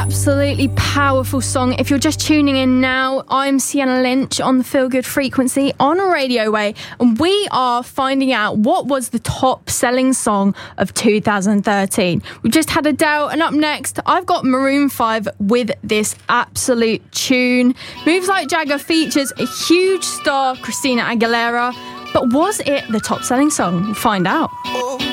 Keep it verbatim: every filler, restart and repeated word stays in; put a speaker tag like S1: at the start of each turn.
S1: Absolutely powerful song. If you're just tuning in now, I'm Sienna Lynch on the Feel Good frequency on Radio Way, and we are finding out what was the top selling song of two thousand thirteen. We've just had Adele, and up next I've got Maroon five with this absolute tune. Moves Like Jagger features a huge star, Christina Aguilera, but was it the top selling song? We'll find out.
S2: Oh.